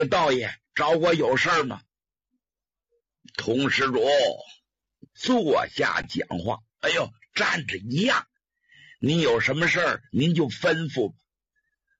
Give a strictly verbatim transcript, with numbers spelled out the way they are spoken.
道爷找我有事儿吗？童施主坐下讲话。哎呦，站着一样。您有什么事儿您就吩咐吧。